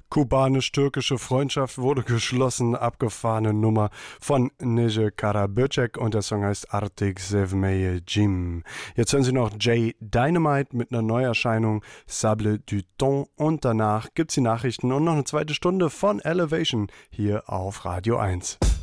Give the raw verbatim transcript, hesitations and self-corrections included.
Kubanisch-türkische Freundschaft wurde geschlossen, abgefahrene Nummer von Neje Karaböcek und der Song heißt Artık Sevmeye Jim. Jetzt hören Sie noch Jay Dynamite mit einer Neuerscheinung Sable du Temps und danach gibt's die Nachrichten und noch eine zweite Stunde von Elevation hier auf Radio eins.